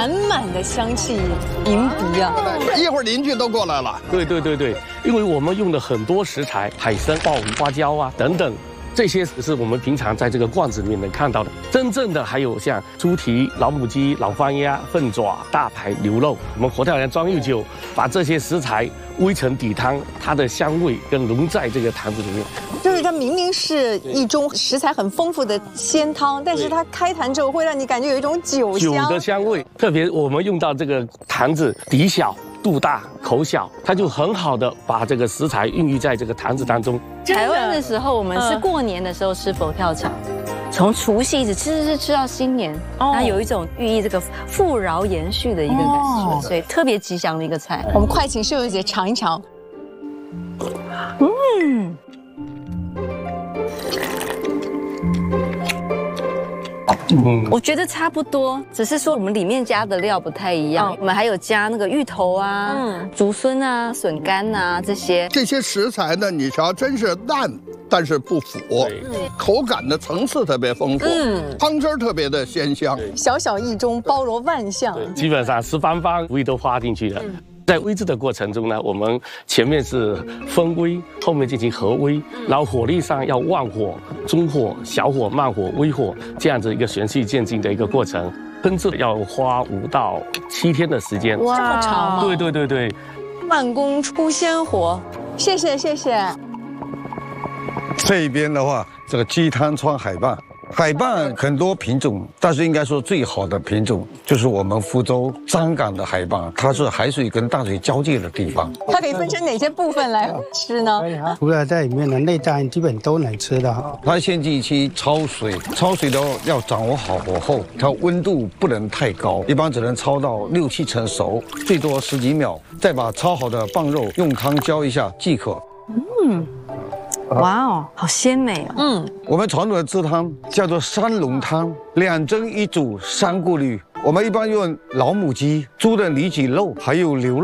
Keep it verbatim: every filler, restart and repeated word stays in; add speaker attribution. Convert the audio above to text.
Speaker 1: 满满的香气迎鼻啊！
Speaker 2: 一会儿邻居都过来了。
Speaker 3: 对对对对，因为我们用了很多食材，海参、鲍鱼、花椒啊等等。 这些是我们平常在这个罐子里面能看到的，真正的还有像猪蹄、老母鸡、老番鸭、凤爪、大排、牛肉。我们佛跳墙装釉酒，把这些食材煨成底汤，它的香味跟融在这个坛子里面。
Speaker 1: 就是它明明是一盅食材很丰富的鲜汤，但是它开坛之后会让你感觉有一种酒香。
Speaker 3: 酒的香味，特别我们用到这个坛子底小。 肚大口小，它就很好的把这个食材孕育在这个坛子当中。
Speaker 4: 台湾的时候，我们是过年的时候吃佛跳墙，从除夕一直吃吃吃吃到新年，然后有一种寓意这个富饶延续的一个感觉，所以特别吉祥的一个菜。
Speaker 1: 我们快请秀秀姐尝一尝。
Speaker 4: 嗯。 嗯，我觉得差不多，只是说我们里面加的料不太一样。嗯、我们还有加那个芋头啊、嗯、竹荪啊、笋干啊这些。
Speaker 2: 这些食材呢，你瞧，真是淡，但是不腐，口感的层次特别丰富，嗯，汤汁特别的鲜香。
Speaker 1: 小小一盅，包罗万象。
Speaker 3: 基本上十方方味都花进去了。嗯 在煨制的过程中呢，我们前面是分煨，后面进行合煨，然后火力上要旺火、中火、小火、慢火、微火这样子一个循序渐进的一个过程。烹制要花五到七天的时间，
Speaker 1: 哇，这么长吗？
Speaker 3: 对对对对，
Speaker 1: 慢工出鲜活。谢谢谢谢。
Speaker 5: 这一边的话，这个鸡汤川海蚌。 海蚌很多品种，但是应该说最好的品种就是我们福州张港的海蚌，它是海水跟淡水交界的地方。
Speaker 1: 它可以分成哪些部分来吃呢？
Speaker 6: 除了在里面的内脏，基本都能吃的。
Speaker 5: 它先进去焯水，焯水的要掌握好火候，它温度不能太高，一般只能焯到六七成熟，最多十几秒，再把焯好的蚌肉用汤浇一下即可。
Speaker 4: 嗯。 哇哦，好鲜美哦！
Speaker 5: 嗯，我们传统的制汤叫做三龙汤，两蒸一煮三过滤。我们一般用老母鸡、猪的里脊肉，还有牛肉。